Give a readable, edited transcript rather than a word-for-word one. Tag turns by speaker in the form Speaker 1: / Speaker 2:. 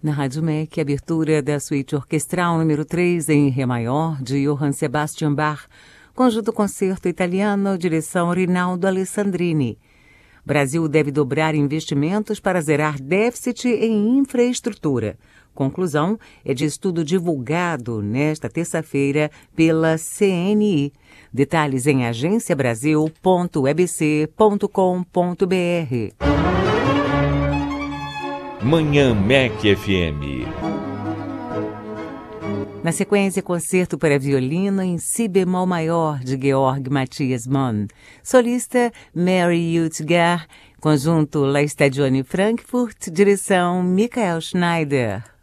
Speaker 1: Na Rádio MEC, abertura da suíte orquestral número 3 em Ré maior, de Johann Sebastian Bach, conjunto concerto italiano, direção Rinaldo Alessandrini. Brasil deve dobrar investimentos para zerar déficit em infraestrutura. Conclusão é de estudo divulgado nesta terça-feira pela CNI. Detalhes em agenciabrasil.ebc.com.br.
Speaker 2: Manhã MEC FM.
Speaker 1: Na sequência, concerto para violino em si bemol maior de Georg Matthias Mann. Solista Mary Utgar, conjunto La Stagione Frankfurt, direção Michael Schneider.